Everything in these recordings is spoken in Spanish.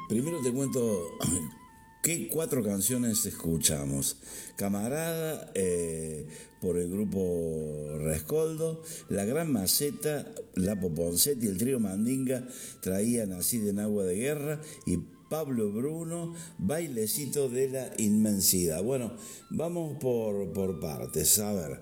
Primero te cuento qué 4 canciones escuchamos. Camarada, por el grupo Rescoldo, La Gran Maceta, Lapo Poncetti, el trío Mandinga traía Nacida en Agua de Guerra y Pablo Bruno, Bailecito de la Inmensidad. Bueno, vamos por partes. A ver,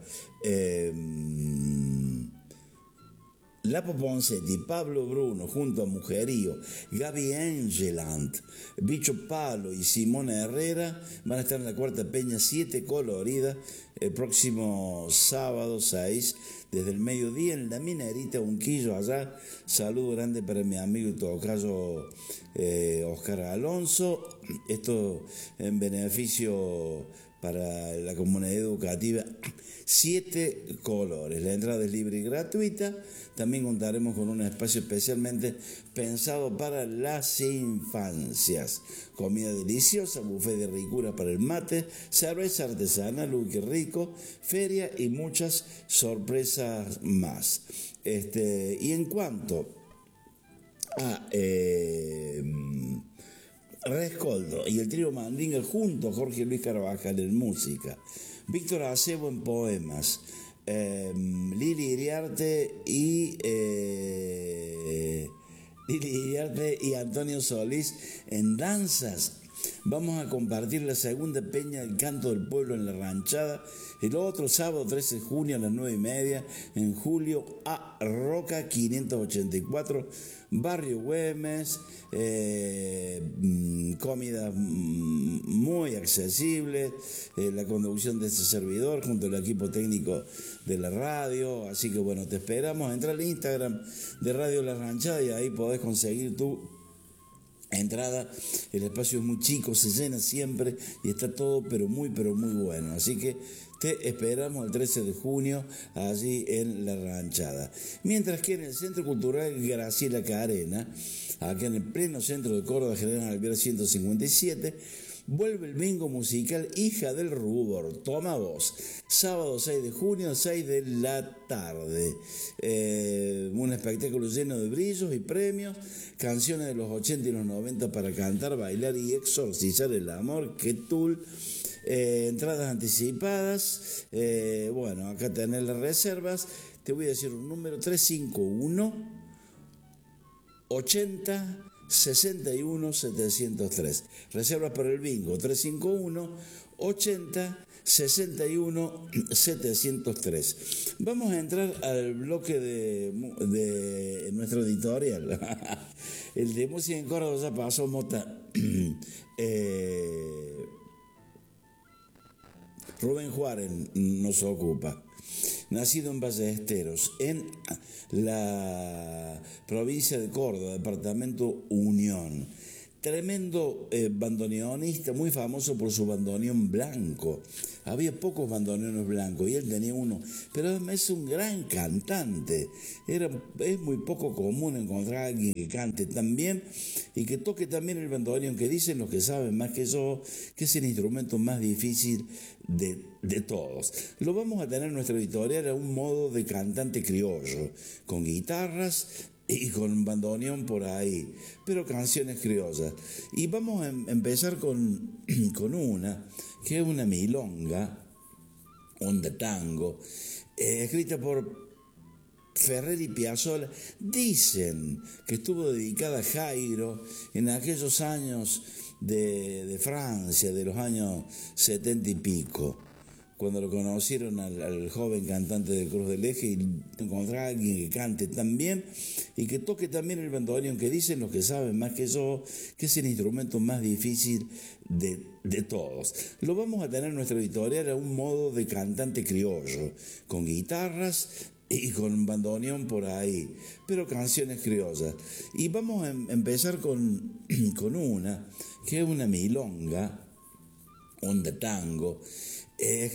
Lapo Poncetti, Pablo Bruno, junto a Mujerío, Gaby Engeland, Bicho Palo y Simona Herrera van a estar en la cuarta peña 7 colorida el próximo sábado 6, desde el mediodía en la Minerita, Unquillo, allá. Saludo grande para mi amigo y tocayo Oscar Alonso. Esto en beneficio para la comunidad educativa. 7 colores. La entrada es libre y gratuita. También contaremos con un espacio especialmente pensado para las infancias. Comida deliciosa, buffet de ricura para el mate, cerveza artesanal, uy, qué rico, feria y muchas sorpresas más. Y en cuanto a Rescoldo y el trío Mandinga junto a Jorge Luis Carvajal en música, Víctor Acebo en poemas, Lili Iriarte y Antonio Solís en danzas. Vamos a compartir la segunda peña del Canto del Pueblo en La Ranchada el otro sábado 13 de junio a las 9:30 en Julio A. Roca 584, Barrio Güemes. Comidas muy accesibles, la conducción de este servidor junto al equipo técnico de la radio. Así que bueno, te esperamos. Entra al Instagram de Radio La Ranchada y ahí podés conseguir tu entrada. El espacio es muy chico, se llena siempre y está todo pero muy bueno. Así que te esperamos el 13 de junio allí en La Ranchada. Mientras que en el Centro Cultural Graciela Carena, acá en el pleno centro de Córdoba, General Alvear 157, vuelve el bingo musical Hija del Rubor, Toma Voz, sábado 6 de junio, 6 de la tarde. Un espectáculo lleno de brillos y premios, canciones de los 80 y los 90 para cantar, bailar y exorcizar el amor. Que tul. Entradas anticipadas. Bueno, acá tenés las reservas. Te voy a decir un número: 351 80 61 703. Reservas para el bingo: 351 80 61 703. Vamos a entrar al bloque de nuestro editorial. El de música en Córdoba ya pasó, Mota. Rubén Juárez nos ocupa. Nacido en Ballesteros, en la provincia de Córdoba, departamento Unión. Tremendo bandoneonista, muy famoso por su bandoneón blanco. Había pocos bandoneones blancos y él tenía uno, pero además es un gran cantante. Es muy poco común encontrar a alguien que cante tan bien y que toque también el bandoneón, que dicen los que saben más que yo que es el instrumento más difícil de todos. Lo vamos a tener en nuestra editorial a un modo de cantante criollo, con guitarras y con bandoneón por ahí, pero canciones criollas. Y vamos a empezar con una, que es una milonga, onda tango, escrita por Ferrer y Piazzolla. Dicen que estuvo dedicada a Jairo en aquellos años de Francia, de los años 70 y pico, cuando lo conocieron al joven cantante de Cruz del Eje, y encontrar a alguien que cante tan bien y que toque también el bandoneón, que dicen los que saben más que yo que es el instrumento más difícil de todos. Lo vamos a tener en nuestra editorial a un modo de cantante criollo, con guitarras y con bandoneón por ahí, pero canciones criollas. Y vamos a empezar con una, que es una milonga, onda tango,